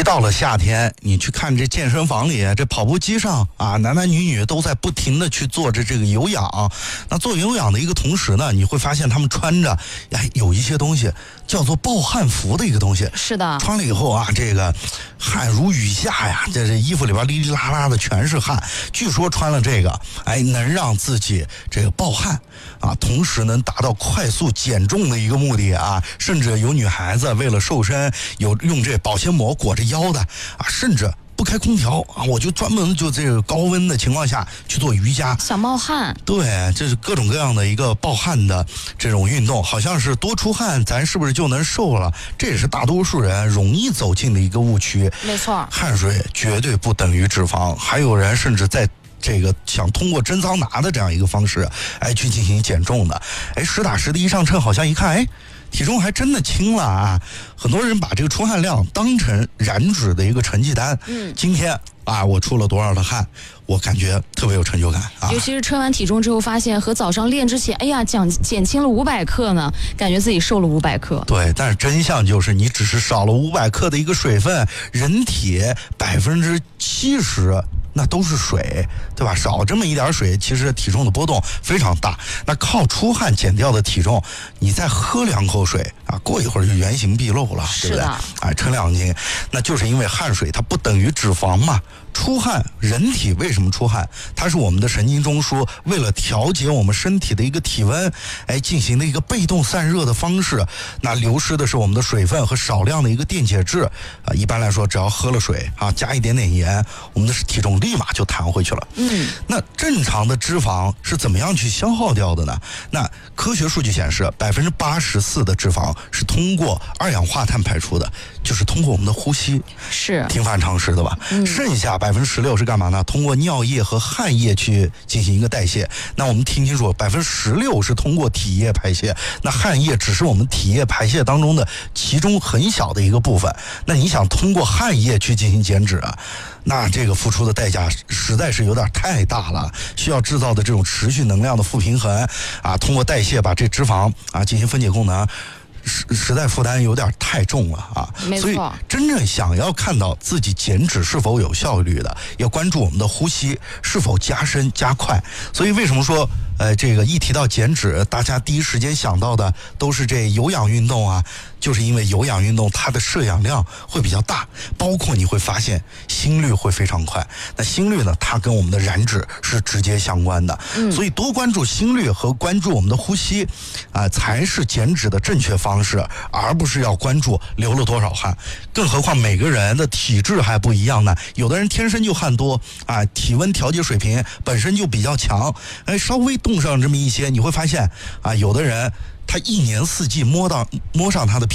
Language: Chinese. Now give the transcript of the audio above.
一到了夏天，你去看这健身房里，这跑步机上啊，男男女女都在不停的去做着这个有氧。那做有氧的一个同时呢，你会发现他们穿着有一些东西叫做暴汗服的一个东西。 是的， 穿了以后啊，这个汗如雨下呀，这衣服里边哩哩啦啦的全是汗。据说穿了这个，能让自己这个暴汗啊，同时能达到快速减重的一个目的啊。甚至有女孩子为了瘦身，有用这保鲜膜裹着腰的啊，甚至不开空调啊，我就专门就这个高温的情况下去做瑜伽， 想冒汗。 对，这是各种各样的一个暴汗的这种运动，好像是多出汗，咱是不是就能瘦了？这也是大多数人容易走进的一个误区。 没错， 汗水绝对不等于脂肪，还有人甚至在这个想通过蒸桑拿的这样一个方式，去进行减重的，实打实的一上秤，好像一看，体重还真的轻了啊！很多人把这个出汗量当成燃脂的一个成绩单。今天啊，我出了多少的汗，我感觉特别有成就感啊！ 尤其是称完体重之后，发现和早上练之前，减轻了500克呢，感觉自己瘦了500克。 对，但是真相就是你只是少了500克的一个水分，人体70%。那都是水，对吧？少这么一点水，其实体重的波动非常大。那靠出汗减掉的体重，你再喝2口水啊，过一会儿就原形毕露了，对不对？称2斤，那就是因为汗水它不等于脂肪嘛。出汗，人体为什么出汗？它是我们的神经中枢为了调节我们身体的一个体温，进行的一个被动散热的方式。那流失的是我们的水分和少量的一个电解质啊。一般来说，只要喝了水啊，加一点点盐，我们的体重立马就弹回去了。那正常的脂肪是怎么样去消耗掉的呢？那科学数据显示，84%的脂肪是通过二氧化碳排出的，就是通过我们的呼吸。 是听饭常识的吧？剩下16%是干嘛呢？通过尿液和汗液去进行一个代谢。那我们听清楚，16%是通过体液排泄，那汗液只是我们体液排泄当中的其中很小的一个部分。那你想通过汗液去进行减脂啊？那这个付出的代价实在是有点太大了，需要制造的这种持续能量的负平衡啊，通过代谢把这脂肪啊进行分解功能。实在负担有点太重了啊，所以真正想要看到自己减脂是否有效率的，要关注我们的呼吸是否加深加快。所以为什么说这个一提到减脂，大家第一时间想到的都是这有氧运动啊，就是因为有氧运动它的摄氧量会比较大，包括你会发现心率会非常快。那心率呢，它跟我们的燃脂是直接相关的，所以多关注心率和关注我们的呼吸才是减脂的正确方式，而不是要关注流了多少汗。更何况每个人的体质还不一样呢，有的人天生就汗多啊，体温调节水平本身就比较强，稍微冻上这么一些，你会发现啊，有的人他一年四季摸上他的